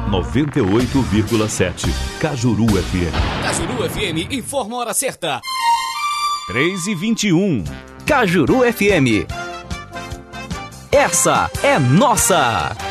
98,7. Cajuru FM. Cajuru FM informa a hora certa. 3h21. Cajuru FM. Essa é nossa.